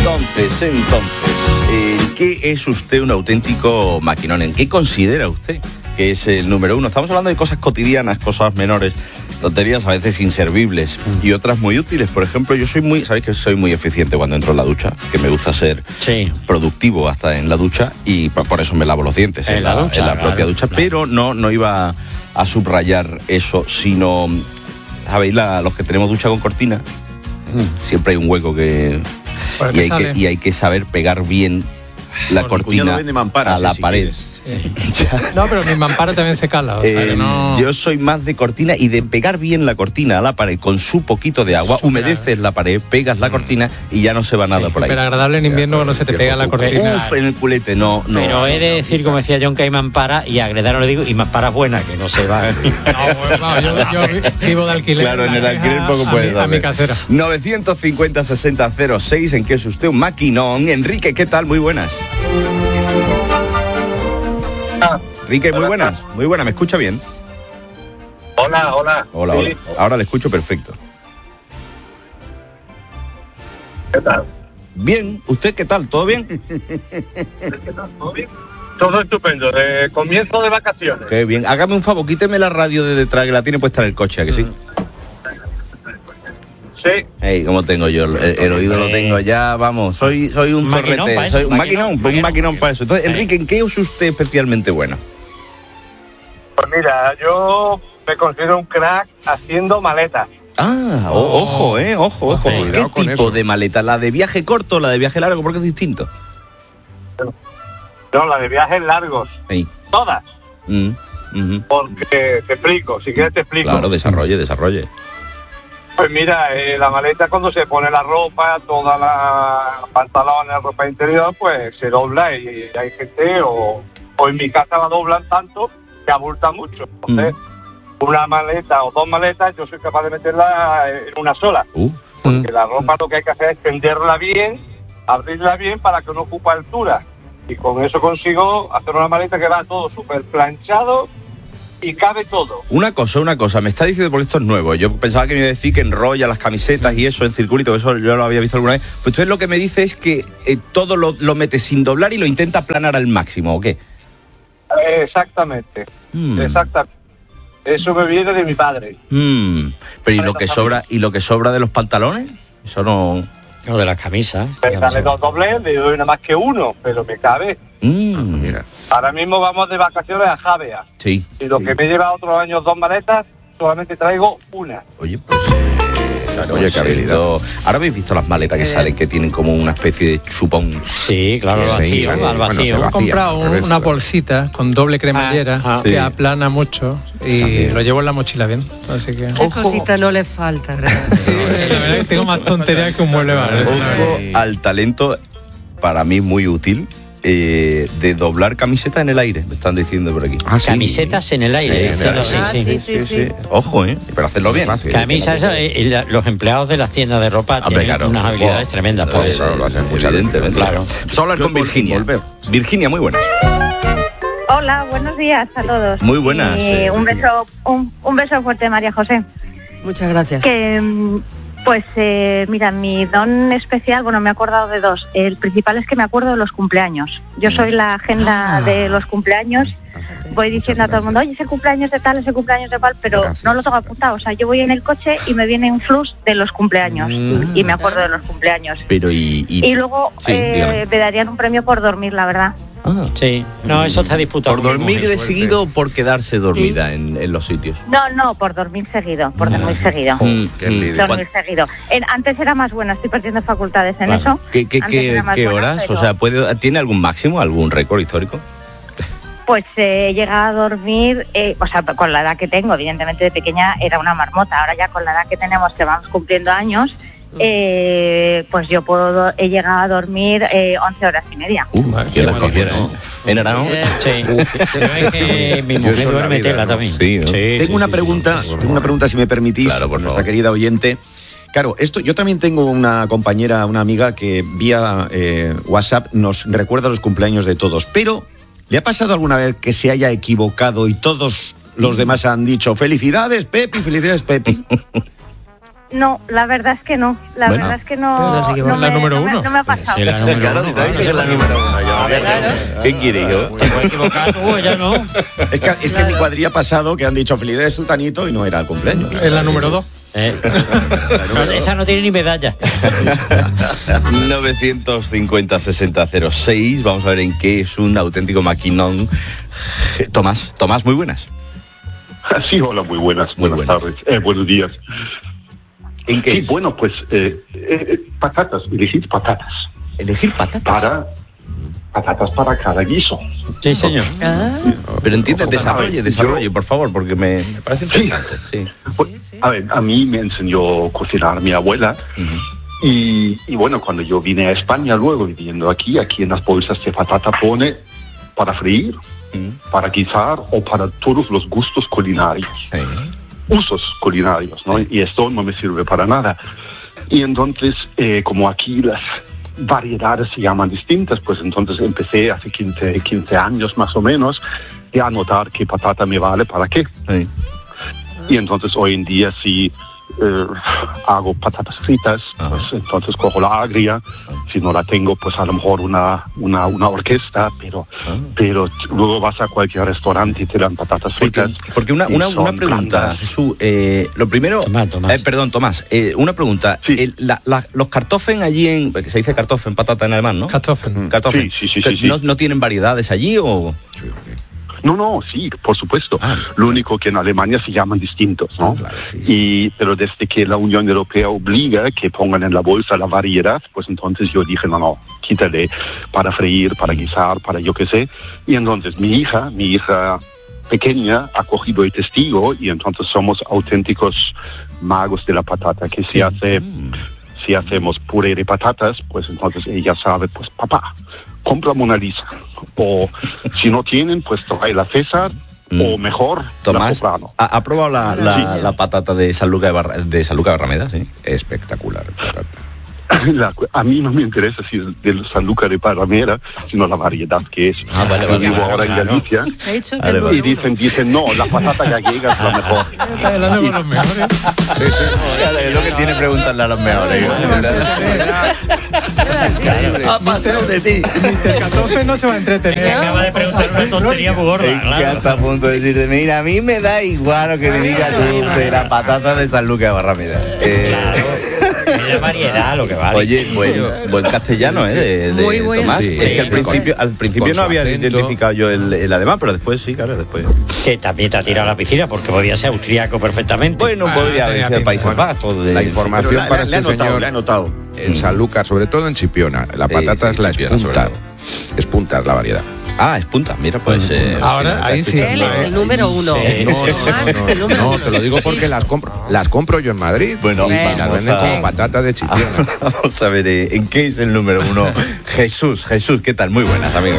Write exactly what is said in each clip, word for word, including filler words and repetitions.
Entonces, entonces, ¿en qué es usted un auténtico maquinón? ¿En qué considera usted que es el número uno? Estamos hablando de cosas cotidianas, cosas menores, tonterías a veces inservibles y otras muy útiles. Por ejemplo, yo soy muy, sabéis que soy muy eficiente cuando entro en la ducha, que me gusta ser sí. productivo hasta en la ducha y por eso me lavo los dientes en, en, la, ducha, en la propia claro, ducha. Claro. Pero no, no iba a subrayar eso, sino, ¿sabéis? La, los que tenemos ducha con cortina, mm. siempre hay un hueco que... Y hay que, y hay que saber pegar bien la bueno, cortina mamparas, a la si pared. Quieres. Sí. No, pero mi mampara también se cala. O sea, eh, que no... Yo soy más de cortina y de pegar bien la cortina a la pared con su poquito de agua. Humedeces la pared, pegas la cortina y ya no se va nada sí, por ahí. Pero agradable en invierno cuando se te pega la cortina. Uf, en el culete, no, no. Pero he de decir, como decía John, que hay mampara y agredar lo digo, y mampara buena, que no se va. No, no, yo, yo vivo de alquiler. Claro, en el alquiler a, poco puede dar. A mi casera. novecientos cincuenta sesenta cero seis, ¿en qué es usted un maquinón? Enrique, ¿qué tal? Muy buenas. Enrique, muy buenas, muy buenas, ¿me escucha bien? Hola, hola. Hola, sí. hola. Ahora le escucho perfecto. ¿Qué tal? Bien, ¿usted qué tal? ¿Todo bien? ¿Qué tal? ¿Todo bien? Todo estupendo, de comienzo de vacaciones. Qué bien, hágame un favor, quíteme la radio de detrás, que la tiene puesta en el coche, ¿a que sí? Sí. Hey, ¿cómo tengo yo? El, el oído lo tengo ya, vamos, soy soy un, un zorrete, soy un maquinón, maquinón, un maquinón para eso. Entonces, Enrique, ¿en qué es usted especialmente bueno? Pues mira, yo me considero un crack haciendo maletas. Ah, oh, ojo, eh, ojo, ojo. Sí, ¿Qué tipo eso. de maleta? ¿La de viaje corto o la de viaje largo? Porque es distinto. No, la de viajes largos. Sí. Todas. Mm, uh-huh. Porque te explico, si quieres te explico. Claro, desarrolle, desarrolle. Pues mira, eh, la maleta cuando se pone la ropa, toda la pantalones, ropa interior, pues se dobla y, y hay gente, o, o en mi casa la doblan tanto que abulta mucho. Entonces, mm. una maleta o dos maletas, yo soy capaz de meterla en una sola. Uh. Porque mm. la ropa lo que hay que hacer es tenderla bien, abrirla bien para que no ocupe altura. Y con eso consigo hacer una maleta que va todo súper planchado y cabe todo. Una cosa, una cosa, me está diciendo, porque esto es nuevo, yo pensaba que me iba a decir que enrolla las camisetas y eso en circulito, eso yo lo había visto alguna vez, pues entonces lo que me dice es que eh, todo lo, lo mete sin doblar y lo intenta aplanar al máximo, ¿o qué? Exactamente, mm. exactamente. Eso me viene de mi padre. Mm. Pero ¿y lo que sobra, y lo que sobra de los pantalones? Eso no... O de las camisas. Me sale dos dobles, le doy nada más que uno, pero me cabe. Mm, mira. Ahora mismo vamos de vacaciones a Javea. Sí. Y lo sí. que me lleva otros años dos maletas, solamente traigo una. Oye, pues... Eh, claro, oye, qué habilidad. Ahora habéis visto las maletas que salen, que tienen como una especie de chupón. Sí, claro, al vacío, sí, al vacío. Bueno, he comprado un, una bolsita con doble cremallera ah, ah, que sí. aplana mucho y también lo llevo en la mochila bien. Así que... ¿Qué Ojo. cosita no le falta, verdad? Sí, la verdad es que tengo más tontería que un mueble bar. Ojo al talento, para mí muy útil, eh, de doblar camisetas en el aire, me están diciendo por aquí. Ah, ¿sí? Camisetas en el aire. Sí, claro. sí, ah, sí, sí, sí, sí, sí. Ojo, ¿eh? Pero hacerlo bien. Camisas, eh, los empleados de las tiendas de ropa Hombre, tienen claro. unas habilidades oh, tremendas. Por eso lo hacen mucho, evidentemente. Claro. Vamos a hablar con Virginia. Volver. Virginia, muy buenas. Hola, buenos días a todos. Muy buenas. Eh, un beso, un, un beso fuerte, María José. Muchas gracias. Que, pues, eh, mira, mi don especial, bueno, me he acordado de dos. El principal es que me acuerdo de los cumpleaños. Yo soy la agenda ah. de los cumpleaños. Voy diciendo a todo el mundo, oye, ese cumpleaños de tal, ese cumpleaños de cual, pero Gracias. no lo tengo apuntado. O sea, yo voy en el coche y me viene un flux de los cumpleaños mm. y me acuerdo de los cumpleaños. Pero y, y... y luego sí, eh, me darían un premio por dormir, la verdad. Ah. Sí, no, eso está disputado. ¿Por dormir de seguido o por quedarse dormida sí. en, en los sitios? No, no, por dormir seguido, por mm. dormir seguido. Mm, qué dormir seguido. En, antes era más buena, estoy perdiendo facultades en claro. eso. ¿Qué, qué, qué, qué buena, horas? Pero... O sea, ¿puede, ¿tiene algún máximo, algún récord histórico? Pues eh, llega a dormir, eh, o sea, con la edad que tengo, evidentemente de pequeña era una marmota, ahora ya con la edad que tenemos, que vamos cumpliendo años, eh, pues yo puedo he llegado a dormir eh, once horas y media. Uh, ¿quién las cogiera? ¿eh? ¿En Aragón? Sí. Pero es que mi mujer duerme tela también. Sí, ¿no? sí, tengo sí, una sí, pregunta, sí, sí. tengo una pregunta si me permitís, claro, por nuestra favor. querida oyente. Claro, esto, yo también tengo una compañera, una amiga que vía eh, WhatsApp nos recuerda los cumpleaños de todos, pero ¿le ha pasado alguna vez que se haya equivocado y todos los demás han dicho felicidades, Pepi, felicidades, Pepi? No, la verdad es que no. La Bueno. verdad es que no. Pero no la me, número no me- uno. no me ha pasado. Sí, la número Claro, uno, te ha dicho que es la número uno. Yo, a ver, ¿qué quiere yo? Te puedes equivocar tú, ya no. Es que, es que en mi cuadrilla pasado que han dicho felicidades Tutanito y no era el cumpleaños. Es la número dos. Eh. No, esa no tiene ni medalla. novecientos cincuenta sesenta cero seis. Vamos a ver en qué es un auténtico maquinón. Tomás, Tomás, muy buenas. Sí, hola, muy buenas. Muy buenas buenas. tardes. Eh, buenos días. ¿En qué Sí, es? bueno, pues eh, eh, patatas, elegir patatas. Elegir patatas. Para, patatas para cada guiso. Sí, señor. Ah, Pero entiende, desarrolle, Yo- desarrolle, por favor, porque me, me parece interesante. Sí. Pues, a ver, a mí me enseñó a cocinar mi abuela. Ujú. Y, y bueno, cuando yo vine a España luego viviendo aquí, aquí en las bolsas de patata pone para freír, Ujú. para guisar o para todos los gustos culinarios. Sí. Usos culinarios, ¿no? Y esto no me sirve para nada. Y entonces, eh, como aquí las variedades se llaman distintas, pues entonces empecé hace quince, quince años más o menos a notar qué patata me vale para qué. Sí. Y entonces hoy en día sí eh, hago patatas fritas, Ajá. pues entonces cojo la agria, si no la tengo pues a lo mejor una, una, una orquesta, pero, Ah. pero luego vas a cualquier restaurante y te dan patatas Porque, fritas. porque una, y una, son una pregunta, blandas. Jesús. Eh, lo primero. Tomás, Tomás. Eh, perdón, Tomás. Eh, una pregunta. Sí. El- la- la- los kartoffeln allí en. que se dice kartoffeln, patata en alemán, ¿no? Kartoffeln. Kartoffeln. Sí, sí, sí, Que sí, sí. ¿No, ¿No tienen variedades allí o.? No, no, sí, por supuesto. Ah. Lo único que en Alemania se llaman distintos, ¿no? Ah, claro, sí, sí. Y, pero desde que la Unión Europea obliga que pongan en la bolsa la variedad, pues entonces yo dije, no, no, quítale para freír, para guisar, para yo qué sé. Y entonces mi hija, mi hija pequeña, ha cogido el testigo y entonces somos auténticos magos de la patata, que si hace... Si hacemos puré de patatas, pues entonces ella sabe, pues papá, compra Mona Lisa. O si no tienen, pues trae la César, Mm. o mejor, Tomás, la Soprano. ¿ha, ha probado la, la, Sí. la patata de San Luca de, Barra- de San Luca de Barrameda? Sí. Espectacular patata. La- a mí no me interesa si es del Sanlúcar de Paramera, sino la variedad que es. Ah, vale, Yo vale, vivo claro, ahora en claro. Galicia ha dicho que Vale, es vale. y número uno. dicen, dicen, no, la patata gallega es la mejor. Está hablando con los mejores. Claro, es lo que tiene preguntarle a los mejores. Ha pasado de ti. El Kartoffeln no se va a entretener. Acaba de preguntar una tontería muy gorda, Es que claro. hasta a punto de decirte, mira, a mí me da igual lo que me digas tú de la patata de San Luca de Barrameda. Eh, Es la variedad lo que vale. Oye, buen, buen castellano, ¿eh? De, de Muy bueno. Tomás. Sí, es que al sí, principio, al principio con no su había acento. identificado yo el, el alemán, pero después sí, claro, después. Que también te ha tirado a la piscina porque podía ser austríaco perfectamente. Bueno, podría haber tenía sido pinta. Países Bueno, Bajos. De, la Pero información la- para la- le ha este notado, señor le ha notado. en Sanlúcar, sobre todo en Chipiona. La Sí, patata sí, es la Chipiona, sobre espunta. todo. Espunta es la variedad. Ah, es punta, mira, pues. Eh, Ahora, sí, ahí sí. Él es el número uno. Sí. No, Tomás es el número no, uno. te lo digo porque Sí. las compro, las compro yo en Madrid. Bueno, y las vamos venden a- como patata de Chipiona. Vamos a ver, eh, ¿en qué es el número uno? Jesús, Jesús, ¿qué tal? Muy buenas, amigo.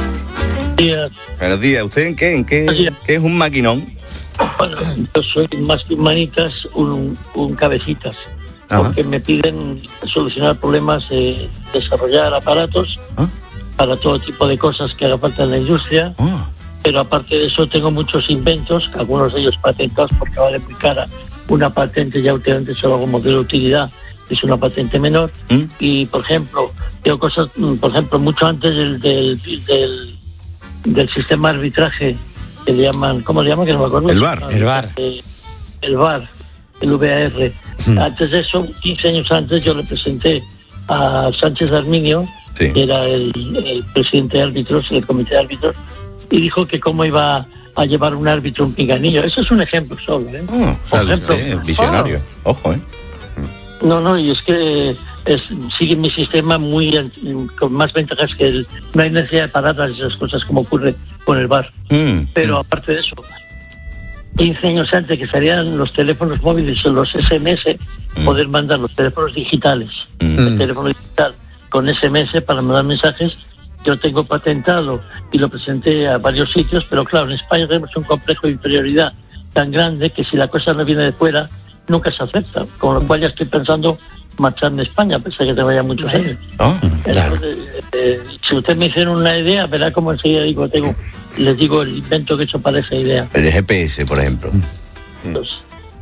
días. Buenos días. ¿Usted en qué? ¿En qué, Buenos días. qué es un maquinón? Bueno, yo soy más que un manitas, un, un cabecitas, Ajá. porque me piden solucionar problemas, eh, desarrollar aparatos ¿Ah? para todo tipo de cosas que haga falta en la industria, Oh, pero aparte de eso tengo muchos inventos, algunos de ellos patentados porque vale muy cara. Una patente ya últimamente solo como modelo de utilidad, es una patente menor, ¿Mm? y por ejemplo, tengo cosas, mm, por ejemplo, mucho antes del, del, del, del sistema de arbitraje que le llaman, ¿cómo le llaman? Que no me acuerdo. El V A R. El V A R. Eh, el V A R, el V A R. Hmm. Antes de eso, quince años antes, yo le presenté a Sánchez Arminio, Sí. que era el, el presidente de árbitros, el comité de árbitros, y dijo que cómo iba a llevar un árbitro un pinganillo. Eso es un ejemplo solo, ¿eh? Oh, o sea, Por ejemplo. usted es visionario. Ojo, ¿eh? No, no, y es que es, sigue mi sistema muy ant- con más ventajas que el, no hay necesidad de paradas y esas cosas como ocurre con el V A R. Mm, Pero mm. aparte de eso, quince años antes que salieran los teléfonos móviles o los S M S, Mm. poder mandar los teléfonos digitales, Mm. el teléfono digital con S M S para mandar mensajes, yo tengo patentado y lo presenté a varios sitios, pero claro, en España tenemos un complejo de inferioridad tan grande que si la cosa no viene de fuera, nunca se acepta, con lo cual ya estoy pensando marcharme a España, a pesar de que te vaya muchos años. Oh, claro. Entonces, eh, si usted me hiciera una idea, verá cómo enseguida digo, tengo, les digo el invento que he hecho para esa idea. El G P S, por ejemplo. Entonces,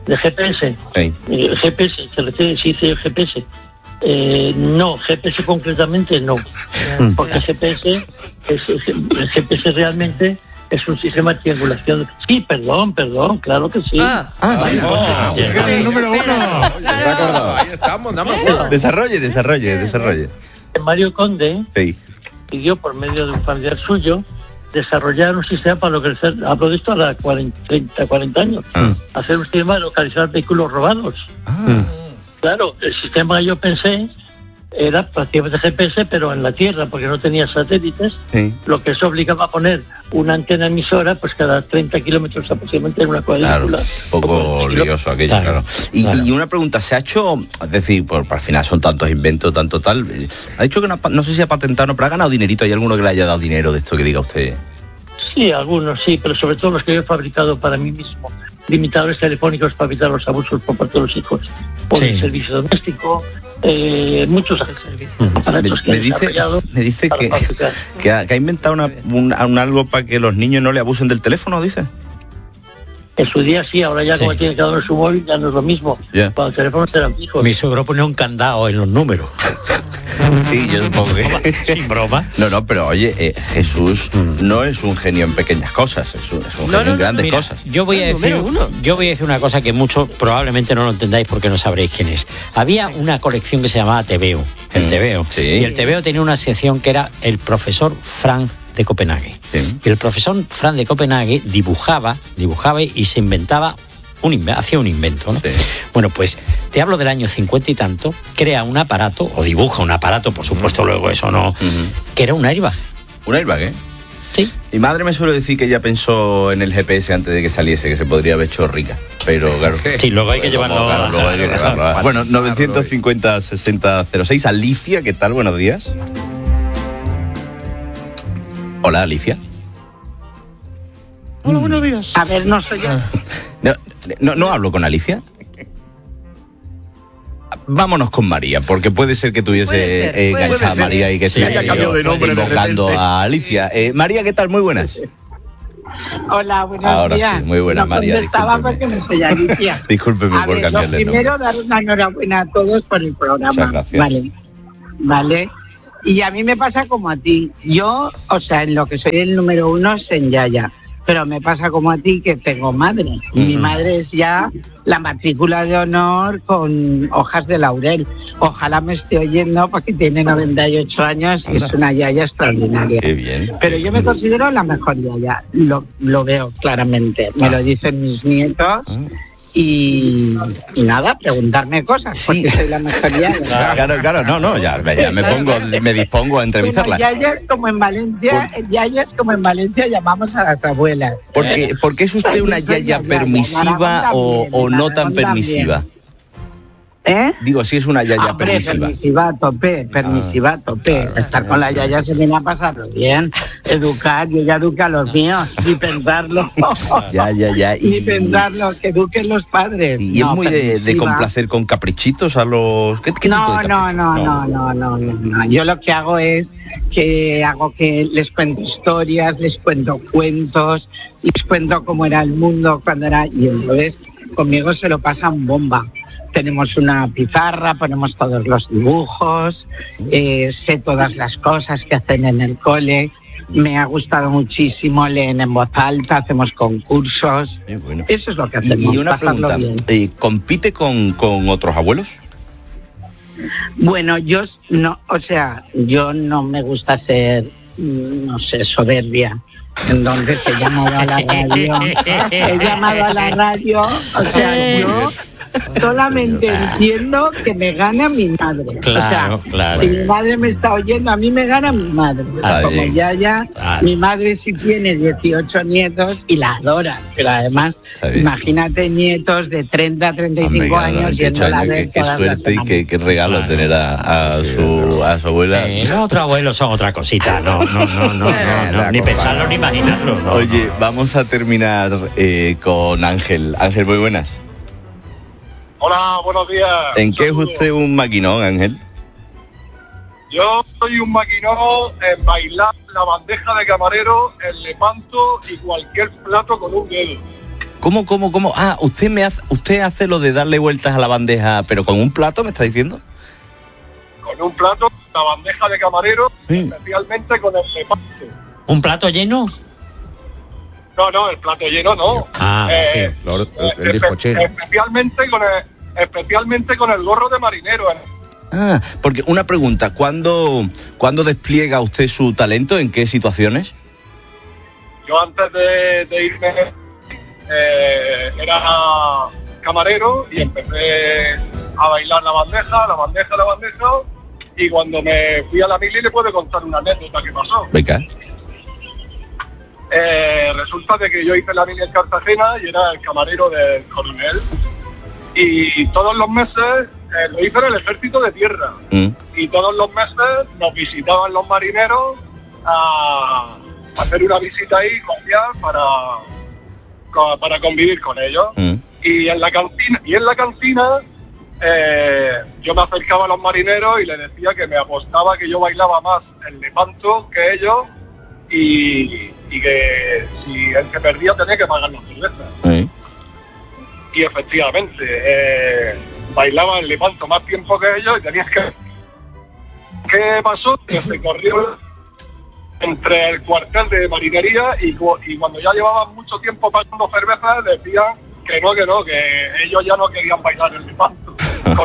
de G P S. Sí. Eh, G P S, se refiere, sí, dice G P S. Eh, no, G P S concretamente no. Porque G P S, es, es, el G P S realmente es un sistema de triangulación. Sí, perdón, perdón, claro que sí. Ah, ah vale, sí. Oh, sí, el número uno. Claro. Ahí estamos, dame fuego. Desarrolle, desarrolle, desarrolle. Mario Conde sí. pidió por medio de un familiar suyo desarrollar un sistema para localizar, hablo de esto a los treinta, cuarenta años, ah. hacer un sistema de localizar vehículos robados. Ah. Claro, el sistema que yo pensé era prácticamente G P S, pero en la Tierra, porque no tenía satélites, sí. Lo que eso obligaba a poner una antena emisora pues cada treinta kilómetros aproximadamente en una cuadrícula. Claro, un poco lioso aquello, claro. claro. Y, claro. y una pregunta, ¿se ha hecho, es decir, por, por al final son tantos inventos, tanto tal, ha dicho que no, no sé si ha patentado, pero ha ganado dinerito, ¿hay alguno que le haya dado dinero de esto que diga usted? Sí, algunos sí, pero sobre todo los que yo he fabricado para mí mismo. Limitadores telefónicos para evitar los abusos por parte de los hijos, por sí. el servicio doméstico, eh, muchos aparatos me, me dice, me dice que, que, ha, que ha inventado una, un, un algo para que los niños no le abusen del teléfono, dice. En su día sí, ahora ya sí. Como tiene cada uno su móvil ya no es lo mismo. Yeah. Para los teléfonos eran fijos. Mi suegro pone un candado en los números. Sí, yo supongo que... Sin broma. No, no, pero oye, eh, Jesús no es un genio en pequeñas cosas, es un, es un no, genio no, en grandes mira, cosas. Yo voy, a decir, yo voy a decir una cosa que muchos probablemente no lo entendáis porque no sabréis quién es. Había una colección que se llamaba Tebeo, el mm, Tebeo. Sí. Y el Tebeo tenía una sección que era el profesor Franz de Copenhague. Sí. Y el profesor Franz de Copenhague dibujaba, dibujaba y se inventaba Un invento, hacía un invento, ¿no? Sí. Bueno, pues te hablo del año cincuenta y tanto, crea un aparato, o dibuja un aparato, por supuesto, luego eso no, uh-huh. que era un airbag. ¿Un airbag, eh? Sí. Mi madre me suele decir que ella pensó en el G P S antes de que saliese, que se podría haber hecho rica, pero claro. Sí, luego hay que llevarlo. Como, claro, luego hay que llevarlo. Bueno, novecientos cincuenta sesenta cero seis. Alicia, ¿qué tal? Buenos días. Hola, Alicia. Hola, buenos días. A ver, no soy yo. No, no, no hablo con Alicia. Vámonos con María, porque puede ser que tuviese ser, enganchada a María y que sí, haya cambiado de nombre invocando de a Alicia. Eh, María, ¿qué tal? Muy buenas. Hola, buenos Ahora días. sí, muy buenas, no María. Estaba porque no soy Alicia. Discúlpeme a por ver, cambiarle el nombre. Primero, dar una enhorabuena a todos por el programa. Muchas gracias. Vale, vale. Y a mí me pasa como a ti. Yo, o sea, en lo que soy el número uno es en Yaya. Pero me pasa como a ti que tengo madre. Y uh-huh. mi madre es ya la matrícula de honor con hojas de laurel. Ojalá me esté oyendo porque tiene noventa y ocho años y es una yaya extraordinaria. Qué bien. Pero yo me considero la mejor yaya. Lo, lo veo claramente. Me ah. lo dicen mis nietos. Ah. Y, y nada, preguntarme cosas, sí. Porque soy la mejor yaya. Claro, claro, no, no, ya, ya me pongo, me dispongo a entrevistarla. Bueno, yayas como en Valencia, Por... yayas como en Valencia llamamos a las abuelas. Porque, ¿eh? ¿Por qué es usted una yaya permisiva o, o no tan permisiva? ¿Eh? Digo, si es una yaya Hombre, permisiva. Permisiva a tope, permisiva a tope. Claro, Estar con la yaya se viene a pasarlo bien. Educar, yo ya educo a los míos, ni pensarlo. Ya, ya, ya. Y... Ni pensarlo, que eduquen los padres. Y no, es muy de, de complacer con caprichitos a los... ¿Qué, qué no, tipo de no, no, no, no, no, no, no. Yo lo que hago es que hago que les cuento historias, les cuento cuentos, les cuento cómo era el mundo cuando era... Y entonces conmigo se lo pasan bomba. Tenemos una pizarra, ponemos todos los dibujos, eh, sé todas las cosas que hacen en el cole. Me ha gustado muchísimo, leen en voz alta, hacemos concursos. Eh, bueno. Eso es lo que hacemos. Y una pregunta, eh, ¿compite con, con otros abuelos? Bueno, yo no, o sea, yo no me gusta ser, no sé, soberbia. Entonces he llamado a la radio, he llamado a la radio, o sea, yo solamente entiendo que me gana mi madre. Claro, o sea, claro. Si mi madre me está oyendo, a mí me gana mi madre. Está Como bien. ya, ya, Vale. mi madre sí tiene dieciocho nietos y la adora. Pero además, imagínate nietos de treinta, treinta y cinco Hombre, años. dieciocho años, qué, qué suerte y qué, qué regalo claro. tener a, a, su, a su abuela. Eh, los otros abuelos son otra cosita, no, no, no, no, no, no ni pensarlo ni imaginarlo. No, Oye, no. vamos a terminar eh, con Ángel. Ángel, muy buenas. Hola, buenos días. ¿En qué es usted un maquinón, Ángel? Yo soy un maquinón en bailar la bandeja de camarero, el lepanto y cualquier plato con un dedo. ¿Cómo, cómo, cómo? Ah, usted me hace, usted hace lo de darle vueltas a la bandeja, pero con un plato, ¿me está diciendo? Con un plato, la bandeja de camarero, sí. Especialmente con el reparto. ¿Un plato lleno? No, no, el plato lleno no. Ah, eh, sí, el, el, el espe- especialmente con el, especialmente con el gorro de marinero. Ah, porque una pregunta, ¿cuándo, ¿cuándo despliega usted su talento? ¿En qué situaciones? Yo antes de, de irme eh, era camarero y empecé a bailar la bandeja, la bandeja, la bandeja, y cuando me fui a la mili le puedo contar una anécdota que pasó. Venga. Eh, resulta de que yo hice la mili en Cartagena y era el camarero del coronel, y todos los meses eh, lo hice en el ejército de tierra, mm. y todos los meses nos visitaban los marineros a hacer una visita ahí cordial para, para convivir con ellos. Mm. Y en la cantina, y en la cantina eh, yo me acercaba a los marineros y les decía que me apostaba que yo bailaba más el lepanto que ellos, y, y que si el que perdía tenía que pagar las cervezas. Mm. Y efectivamente, eh, bailaba el lepanto más tiempo que ellos y tenías que... ¿Qué pasó? Que se corrió entre el cuartel de marinería y, y cuando ya llevaban mucho tiempo pagando cervezas decían que no, que no, que ellos ya no querían bailar el lepanto.